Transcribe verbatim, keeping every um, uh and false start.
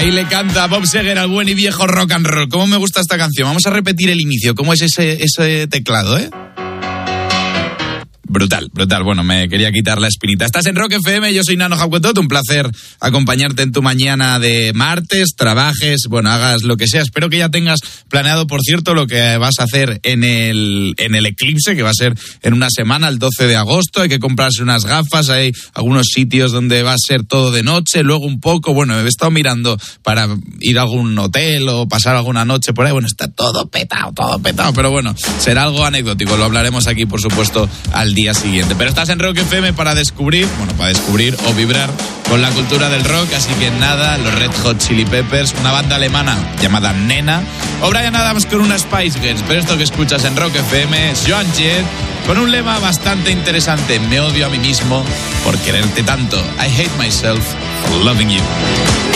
Ahí le canta Bob Seger al buen y viejo rock and roll. ¿Cómo me gusta esta canción? Vamos a repetir el inicio. ¿Cómo es ese, ese teclado, eh? Brutal, brutal. Bueno, me quería quitar la espinita. Estás en Rock F M, yo soy Nano Hauketot. Un placer acompañarte en tu mañana de martes, trabajes, bueno, hagas lo que sea. Espero que ya tengas planeado, por cierto, lo que vas a hacer en el, en el eclipse, que va a ser en una semana, el doce de agosto. Hay que comprarse unas gafas, hay algunos sitios donde va a ser todo de noche, luego un poco, bueno, he estado mirando para ir a algún hotel o pasar alguna noche por ahí. Bueno, está todo petado, todo petado, pero bueno, será algo anecdótico. Lo hablaremos aquí, por supuesto, al día siguiente. Pero estás en Rock F M para descubrir, bueno, para descubrir o vibrar con la cultura del rock, así que nada, los Red Hot Chili Peppers, una banda alemana llamada Nena, o Bryan Adams con una Spice Girls. Pero esto que escuchas en Rock F M es Joan Jett con un lema bastante interesante: me odio a mí mismo por quererte tanto. I hate myself for loving you.